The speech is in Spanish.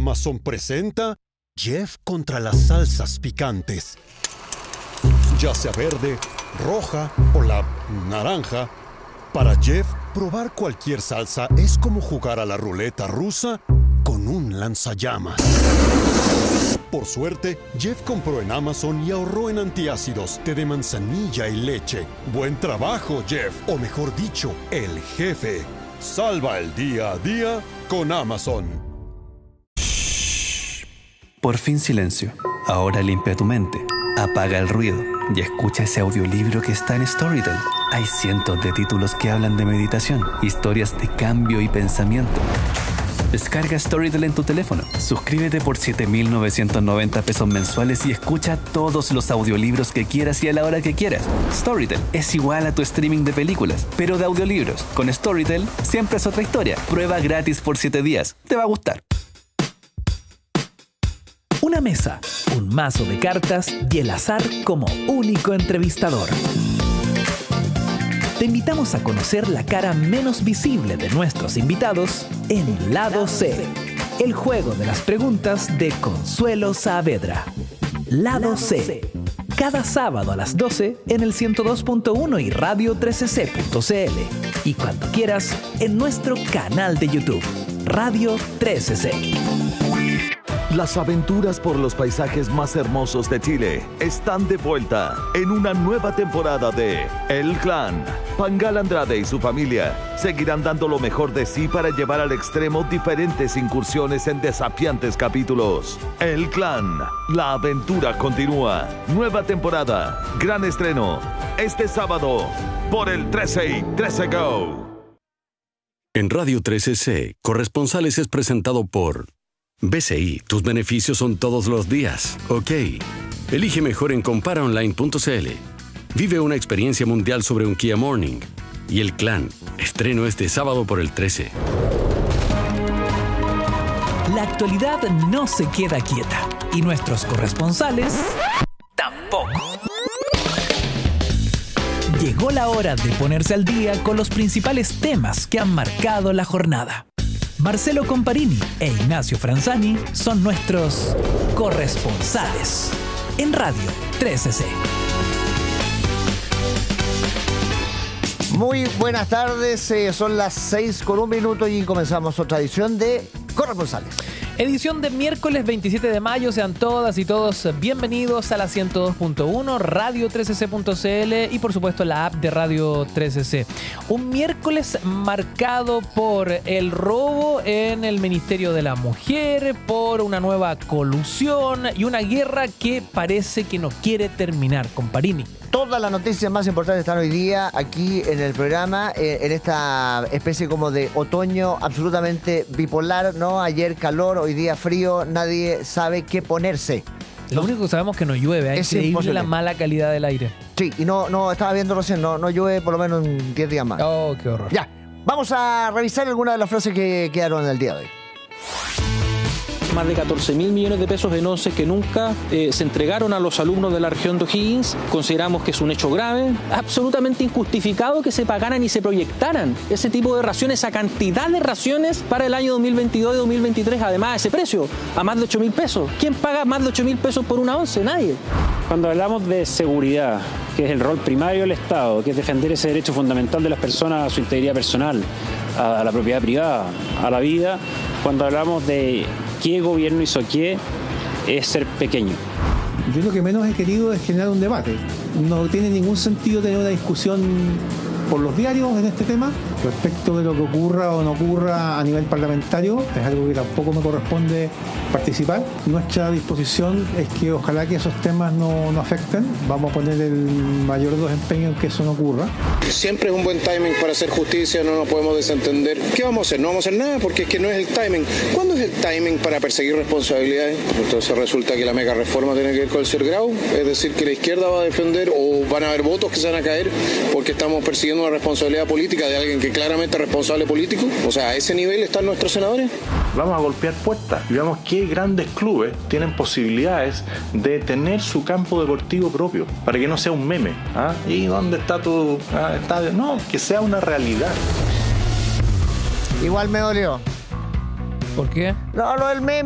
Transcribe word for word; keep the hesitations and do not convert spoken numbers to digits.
Amazon presenta Jeff contra las salsas picantes. Ya sea verde, roja o la naranja, para Jeff, probar cualquier salsa es como jugar a la ruleta rusa con un lanzallamas. Por suerte, Jeff compró en Amazon y ahorró en antiácidos, té de manzanilla y leche. Buen trabajo, Jeff, o mejor dicho, el jefe. Salva el día a día con Amazon. Por fin silencio. Ahora limpia tu mente. Apaga el ruido y escucha ese audiolibro que está en Storytel. Hay cientos de títulos que hablan de meditación, historias de cambio y pensamiento. Descarga Storytel en tu teléfono. Suscríbete por siete mil novecientos noventa pesos mensuales y escucha todos los audiolibros que quieras y a la hora que quieras. Storytel es igual a tu streaming de películas, pero de audiolibros. Con Storytel siempre es otra historia. Prueba gratis por siete días. Te va a gustar. Una mesa, un mazo de cartas y el azar como único entrevistador. Te invitamos a conocer la cara menos visible de nuestros invitados en Lado C, el juego de las preguntas de Consuelo Saavedra. Lado C, cada sábado a las doce en el ciento dos punto uno y radio trece ce punto ce ele y cuando quieras en nuestro canal de YouTube, Radio trece ce. Las aventuras por los paisajes más hermosos de Chile están de vuelta en una nueva temporada de El Clan. Pangal Andrade y su familia seguirán dando lo mejor de sí para llevar al extremo diferentes incursiones en desafiantes capítulos. El Clan, la aventura continúa. Nueva temporada, gran estreno, este sábado por el trece y trece Go. En Radio trece ce, Corresponsales es presentado por B C I, tus beneficios son todos los días. Ok. Elige mejor en compara online punto ce ele. Vive una experiencia mundial sobre un Kia Morning. Y El Clan, estreno este sábado por el trece. La actualidad no se queda quieta y nuestros corresponsales tampoco. Llegó la hora de ponerse al día con los principales temas que han marcado la jornada. Marcelo Comparini e Ignacio Franzani son nuestros corresponsales en Radio trece ce. Muy buenas tardes, eh, son las seis con un minuto y comenzamos otra edición de Corresponsales. Edición de miércoles veintisiete de mayo, sean todas y todos bienvenidos a la ciento dos punto uno, radio trece ce punto ce ele y por supuesto la app de Radio trece ce. Un miércoles marcado por el robo en el Ministerio de la Mujer, por una nueva colusión y una guerra que parece que no quiere terminar, Comparini. Todas las noticias más importantes están hoy día aquí en el programa, eh, en esta especie como de otoño absolutamente bipolar, ¿no? Ayer calor, hoy día frío, nadie sabe qué ponerse. Lo único que sabemos es que no llueve, es, es increíble imposible. La mala calidad del aire. Sí, y no, no estaba viendo recién, no, no llueve por lo menos en diez días más. Oh, qué horror. Ya, vamos a revisar algunas de las frases que quedaron en el día de hoy. Más de catorce mil millones de pesos en once que nunca eh, se entregaron a los alumnos de la región de O'Higgins. Consideramos que es un hecho grave, absolutamente injustificado que se pagaran y se proyectaran ese tipo de raciones, esa cantidad de raciones para el año dos mil veintidós y dos mil veintitrés, además a ese precio, a más de ocho mil pesos. ¿Quién paga más de ocho mil pesos por una once? Nadie. Cuando hablamos de seguridad, que es el rol primario del Estado, que es defender ese derecho fundamental de las personas a su integridad personal, a la propiedad privada, a la vida, cuando hablamos de qué gobierno hizo qué, es ser pequeño. Yo lo que menos he querido es generar un debate. No tiene ningún sentido tener una discusión por los diarios en este tema. Respecto de lo que ocurra o no ocurra a nivel parlamentario, es algo que tampoco me corresponde participar. Nuestra disposición es que ojalá que esos temas no, no afecten. Vamos a poner el mayor de los empeños en que eso no ocurra. Siempre es un buen timing para hacer justicia, no nos podemos desentender. ¿Qué vamos a hacer? No vamos a hacer nada porque es que no es el timing. ¿Cuándo es el timing para perseguir responsabilidades? Entonces resulta que la mega reforma tiene que ver con el tercer grado, es decir, que la izquierda va a defender o van a haber votos que se van a caer porque estamos persiguiendo una responsabilidad política de alguien que claramente es responsable político. O sea, ¿a ese nivel están nuestros senadores? Vamos a golpear puertas y veamos qué grandes clubes tienen posibilidades de tener su campo deportivo propio, para que no sea un meme. ¿Ah? ¿Y dónde está tu ah, estadio? No, que sea una realidad. Igual me dolió. ¿Por qué? No, lo del meme.